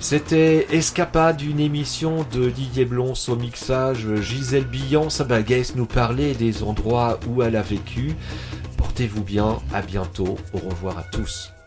C'était Escapade, une émission de Didier Blons au mixage. Gisèle Billan, Sabaguès nous parlait des endroits où elle a vécu. Portez-vous bien, à bientôt, au revoir à tous.